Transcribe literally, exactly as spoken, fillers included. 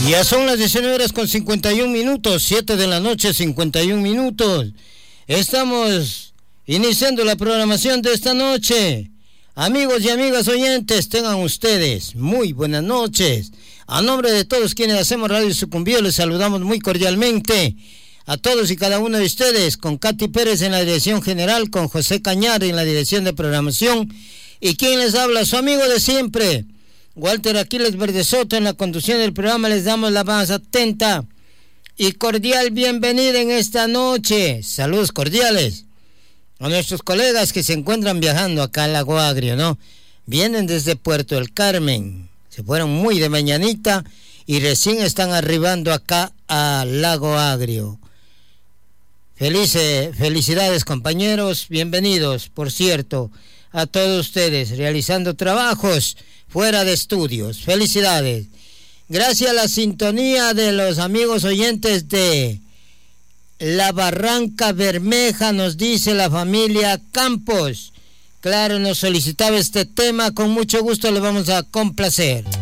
Ya son las diecinueve horas con cincuenta y un minutos, siete de la noche, cincuenta y un minutos. Estamos iniciando la programación de esta noche. Amigos y amigas oyentes, tengan ustedes muy buenas noches. A nombre de todos quienes hacemos Radio Sucumbío, les saludamos muy cordialmente a todos y cada uno de ustedes, con Katy Pérez en la dirección general, con José Cañar en la dirección de programación, y quien les habla, su amigo de siempre, Walter Aquiles Verdesoto, en la conducción del programa. Les damos la más atenta y cordial bienvenida en esta noche. Saludos cordiales a nuestros colegas que se encuentran viajando acá al Lago Agrio, ¿no? Vienen desde Puerto del Carmen, se fueron muy de mañanita y recién están arribando acá al Lago Agrio. Felices, felicidades compañeros, bienvenidos, por cierto, a todos ustedes, realizando trabajos fuera de estudios. Felicidades. Gracias a la sintonía de los amigos oyentes de La Barranca Bermeja, nos dice la familia Campos. Claro, nos solicitaba este tema, con mucho gusto le vamos a complacer.